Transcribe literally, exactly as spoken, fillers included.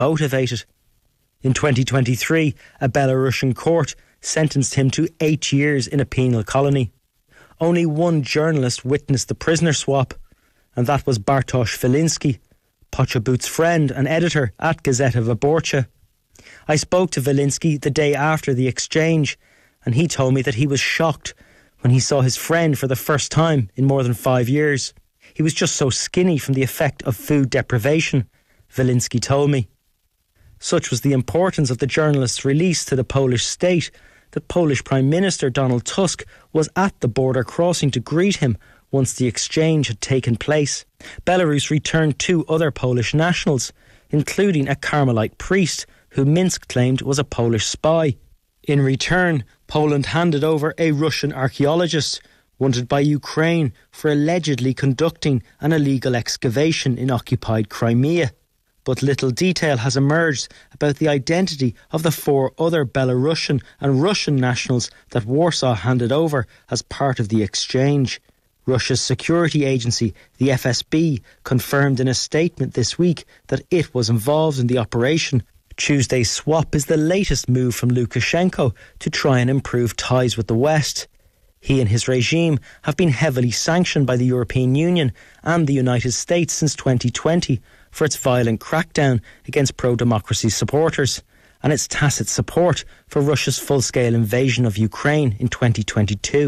motivated. In twenty twenty-three, a Belarusian court sentenced him to eight years in a penal colony. Only one journalist witnessed the prisoner swap, and that was Bartosz Wilinski, Poczobut's friend and editor at Gazeta Wyborcza. I spoke to Wilinski the day after the exchange, and he told me that he was shocked when he saw his friend for the first time in more than five years. He was just so skinny from the effect of food deprivation, Wilinski told me. Such was the importance of the journalist's release to the Polish state that Polish Prime Minister Donald Tusk was at the border crossing to greet him once the exchange had taken place. Belarus returned two other Polish nationals, including a Carmelite priest who Minsk claimed was a Polish spy. In return, Poland handed over a Russian archaeologist wanted by Ukraine for allegedly conducting an illegal excavation in occupied Crimea. But little detail has emerged about the identity of the four other Belarusian and Russian nationals that Warsaw handed over as part of the exchange. Russia's security agency, the F S B, confirmed in a statement this week that it was involved in the operation. Tuesday's swap is the latest move from Lukashenko to try and improve ties with the West. He and his regime have been heavily sanctioned by the European Union and the United States since twenty twenty for its violent crackdown against pro-democracy supporters and its tacit support for Russia's full-scale invasion of Ukraine in twenty twenty-two.